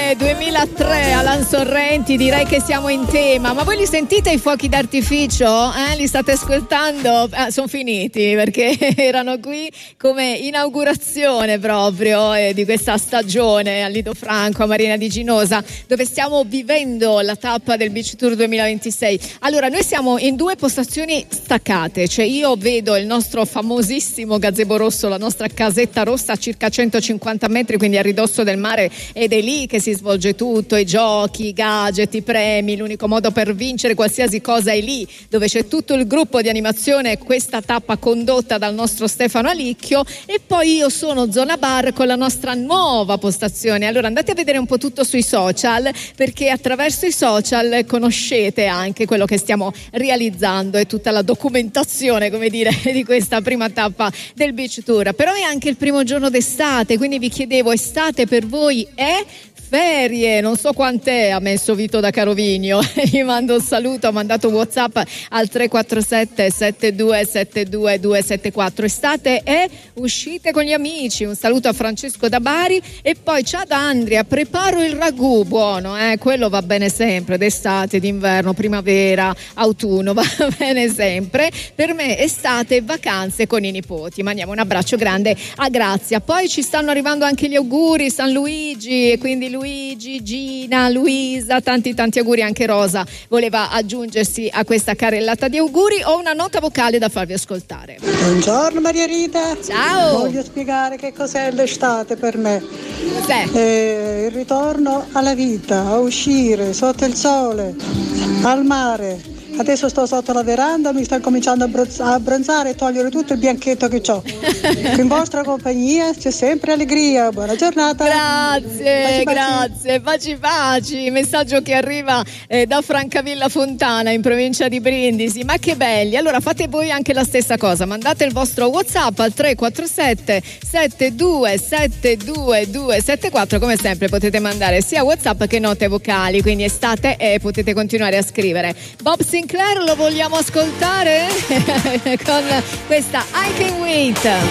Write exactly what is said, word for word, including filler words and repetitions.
Bene, duemilatré, Alan Sorrenti, direi che siamo in tema. Ma voi li sentite i fuochi d'artificio? Eh? Li state ascoltando? Ah, sono finiti perché erano qui come inaugurazione proprio eh, di questa stagione a Lido Franco, a Marina di Ginosa, dove stiamo vivendo la tappa del Beach Tour duemilaventisei. Allora, noi siamo in due postazioni staccate, cioè io vedo il nostro famosissimo gazebo rosso, la nostra casetta rossa a circa centocinquanta metri, quindi a ridosso del mare, ed è lì che si svolge tutto, i giochi, i gadget, i premi, l'unico modo per vincere qualsiasi cosa è lì, dove c'è tutto il gruppo di animazione, questa tappa condotta dal nostro Stefano Alicchio, e poi io sono zona bar con la nostra nuova postazione. Allora andate a vedere un po' tutto sui social, perché attraverso i social conoscete anche quello che stiamo realizzando e tutta la documentazione, come dire, di questa prima tappa del Beach Tour. Però è anche il primo giorno d'estate, quindi vi chiedevo, estate per voi è ferie? Non so quant'è, ha messo Vito da Carovigno. Gli mando un saluto, ha mandato WhatsApp al tre quattro sette sette due sette due due sette quattro. Estate è uscite con gli amici. Un saluto a Francesco da Bari. E poi ciao da Andrea, preparo il ragù, buono, eh? Quello va bene sempre, d'estate, d'inverno, primavera, autunno, va bene sempre. Per me estate, vacanze con i nipoti. Mandiamo un abbraccio grande a Grazia. Poi ci stanno arrivando anche gli auguri, San Luigi, e quindi Luigi, Gina, Luisa, tanti tanti auguri. Anche Rosa voleva aggiungersi a questa carrellata di auguri. Ho una nota vocale da farvi ascoltare. Buongiorno Maria Rita. Ciao. Voglio spiegare che cos'è l'estate per me. Cos'è? È il ritorno alla vita, a uscire sotto il sole, al mare. Adesso sto sotto la veranda, mi sta cominciando a abbronzare e togliere tutto il bianchetto che ho. In vostra compagnia c'è sempre allegria. Buona giornata. Grazie, baci, baci. grazie. Baci baci. Messaggio che arriva eh, da Francavilla Fontana in provincia di Brindisi. Ma che belli. Allora fate voi anche la stessa cosa. Mandate il vostro WhatsApp al tre quattro sette sette due sette due due sette quattro. Come sempre potete mandare sia WhatsApp che note vocali. Quindi estate e potete continuare a scrivere. Bob Sinclair lo vogliamo ascoltare con questa I Can Wait.